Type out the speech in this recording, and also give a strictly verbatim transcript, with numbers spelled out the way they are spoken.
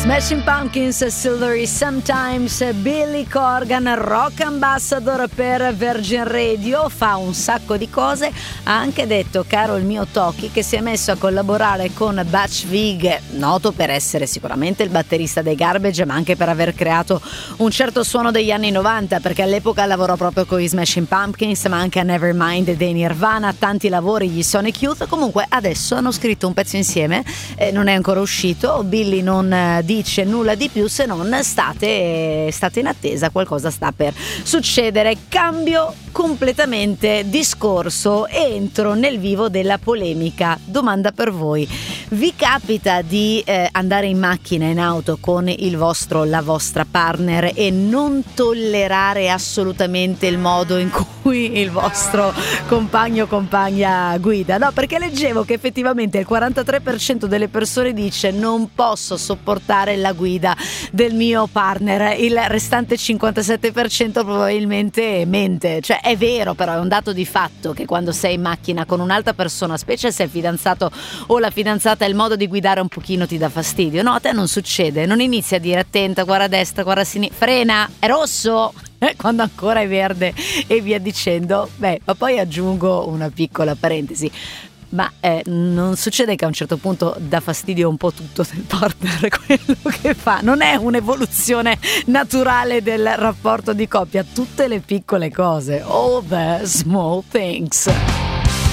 Smashing Pumpkins, Silvery Sometimes, Billy Corgan, Rock Ambassador per Virgin Radio, fa un sacco di cose. Ha anche detto, caro il mio Toki, che si è messo a collaborare con Butch Vig, noto per essere sicuramente il batterista dei Garbage, ma anche per aver creato un certo suono degli anni novanta, perché all'epoca lavorò proprio con i Smashing Pumpkins, ma anche a Nevermind dei Nirvana, tanti lavori, gli Sonic Youth. Comunque adesso hanno scritto un pezzo insieme, eh, non è ancora uscito, Billy non eh, dice nulla di più se non state, state in attesa, qualcosa sta per succedere. Cambio completamente discorso, entro nel vivo della polemica. Domanda per voi: vi capita di eh, andare in macchina, in auto con il vostro, la vostra partner e non tollerare assolutamente il modo in cui il vostro compagno o compagna guida? No, perché leggevo che effettivamente il quarantatré per cento delle persone dice non posso sopportare la guida del mio partner, il restante cinquantasette per cento probabilmente mente. Cioè è vero, però è un dato di fatto che quando sei in macchina con un'altra persona, specie se è il fidanzato o la fidanzata, il modo di guidare un pochino ti dà fastidio. No, a te non succede, non inizi a dire attenta, guarda a destra, guarda a sinistra, frena, è rosso, eh, quando ancora è verde e via dicendo. Beh, ma poi aggiungo una piccola parentesi. Ma eh, non succede che a un certo punto dà fastidio un po' tutto del partner quello che fa? Non è un'evoluzione naturale del rapporto di coppia, tutte le piccole cose, all the small things.